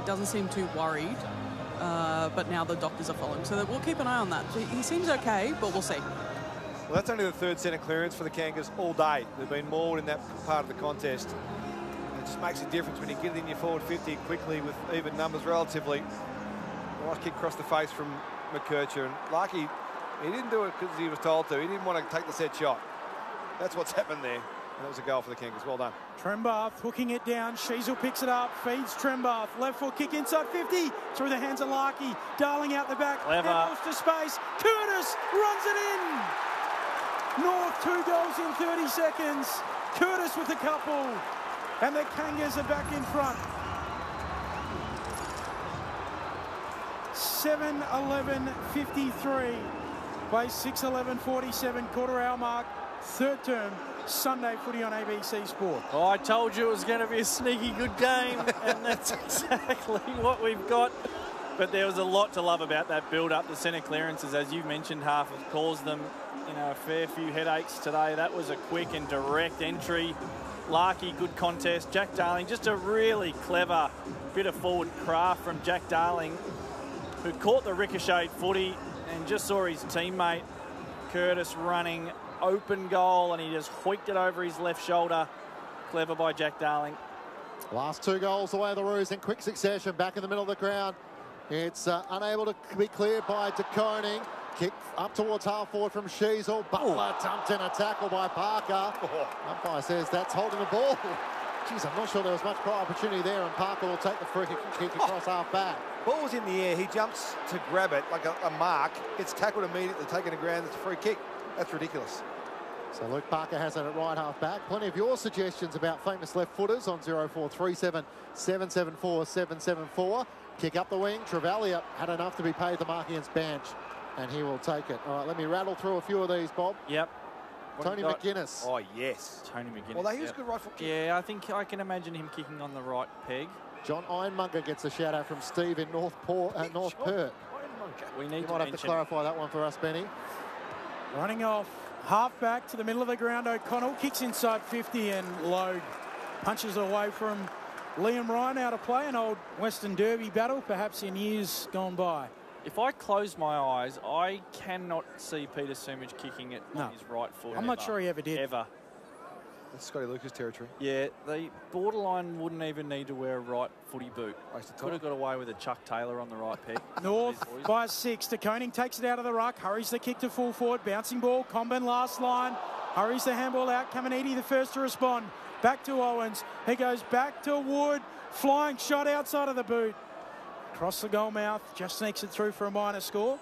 doesn't seem too worried. But now the doctors are following, so that we'll keep an eye on that. He seems okay, but we'll see. Well, that's only the third centre clearance for the Kangas all day. They've been mauled in that part of the contest. It just makes a difference when you get it in your forward 50 quickly with even numbers relatively. Nice kick across the face from McKercher. And Larkey, he didn't do it because he was told to. He didn't want to take the set shot. That's what's happened there. And that was a goal for the Kangas. Well done. Trembath hooking it down. Sheasel picks it up, feeds Trembath. Left foot kick inside 50. Through the hands of Larkey. Darling out the back. Handballs to space. Curtis runs it in. North 2 goals in 30 seconds. Curtis with a couple. And the Kangas are back in front. 7:11:53 by 6:11:47 quarter hour mark. Third term Sunday footy on ABC Sport. Oh, I told you it was going to be a sneaky good game, and that's exactly what we've got. But there was a lot to love about that build-up. The centre clearances, as you mentioned, half have caused them, a fair few headaches today. That was a quick and direct entry. Larkey, good contest. Jack Darling, just a really clever bit of forward craft from Jack Darling, who caught the ricocheted footy and just saw his teammate Curtis running open goal, and he just hoiked it over his left shoulder. Clever by Jack Darling. Last 2 goals away the Roos in quick succession. Back in the middle of the ground. It's unable to be cleared by De Koning. Kick up towards half forward from Sheasel. Butler dumped in a tackle by Parker. Umpire says that's holding the ball. Jeez, I'm not sure there was much opportunity there, and Parker will take the free kick across half back. Ball was in the air. He jumps to grab it like a mark. Gets tackled immediately, taken to ground. It's a free kick. That's ridiculous. So Luke Parker has it at right half back. Plenty of your suggestions about famous left footers on 0437 774 774. Kick up the wing. Travalia had enough to be paid the mark against Banch, and he will take it. All right, let me rattle through a few of these, Bob. Yep. Tony McGuinness. Oh, yes. Tony McGuinness. Although he was a good right foot kick. Yeah, I think I can imagine him kicking on the right peg. John Ironmonger gets a shout out from Steve in North Perth. We need you might have to clarify that one for us, Benny. Running off half back to the middle of the ground. O'Connell kicks inside 50, and Logue punches away from Liam Ryan out of play. An old Western Derby battle, perhaps in years gone by. If I close my eyes, I cannot see Peter Sumich kicking it on his right foot. I'm not sure he ever did. Ever. That's Scotty Lucas territory. Yeah, the borderline wouldn't even need to wear a right footy boot. Could have got away with a Chuck Taylor on the right peg. North by 6. De Koning takes it out of the ruck, hurries the kick to full forward, bouncing ball, Comben last line, hurries the handball out, Caminiti the first to respond. Back to Owens, he goes back to Wood, flying shot outside of the boot. Across the goal mouth, just sneaks it through for a minor score.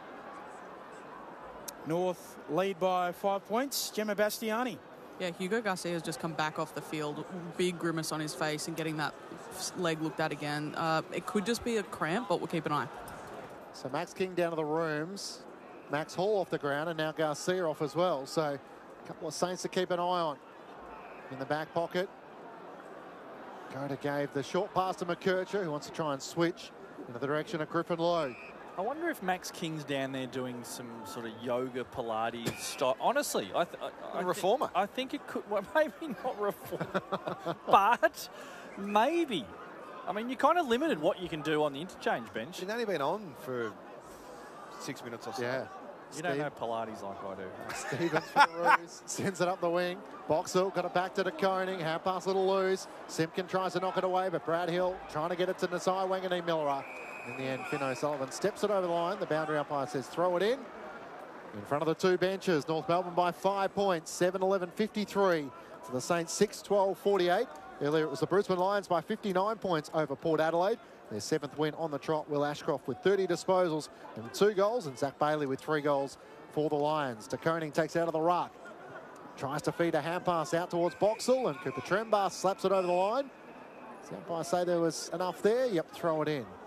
North lead by 5 points. Gemma Bastiani. Yeah, Hugo Garcia has just come back off the field, big grimace on his face and getting that leg looked at again. It could just be a cramp, but we'll keep an eye. So Max King down to the rooms. Max Hall off the ground, and now Garcia off as well. So a couple of Saints to keep an eye on. In the back pocket. Goda gave the short pass to McKercher, who wants to try and switch into the direction of Griffin Logue. I wonder if Max King's down there doing some sort of yoga, Pilates style. Honestly, I reformer. I think it could. Well, maybe not reformer, but maybe. I mean, you're kind of limited what you can do on the interchange bench. He's only been on for 6 minutes or so. Yeah. You don't know Pilates like I do. Stevens for the Roos, sends it up the wing. Boxall got it back to De Koning. Hand pass, little loose. Simpkin tries to knock it away, but Brad Hill trying to get it to Nasai Wanganeen Millera. In the end, Finn O'Sullivan steps it over the line. The boundary umpire says throw it in. In front of the 2 benches, North Melbourne by 5 points, 7-11-53 to the Saints 6-12-48. Earlier it was the Brisbane Lions by 59 points over Port Adelaide. Their 7th win on the trot. Will Ashcroft with 30 disposals and 2 goals, and Zach Bailey with 3 goals for the Lions. De Koning takes out of the ruck. Tries to feed a hand pass out towards Boxall, and Cooper Trembath slaps it over the line. Does the umpire say there was enough there? Yep, throw it in.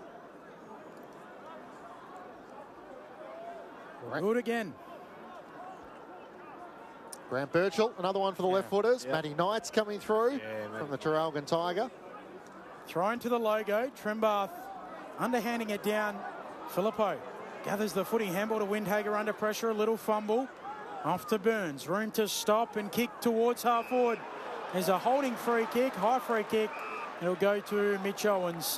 Good again. Grant Birchall, another one for the left footers. Matty Knight's coming through from the Traralgon Tiger. Thrown to the logo. Trembath underhanding it down. Filippo gathers the footy. Handball to Windhager under pressure. A little fumble. Off to Burns. Room to stop and kick towards half forward. There's a holding free kick, high free kick. It'll go to Mitch Owens.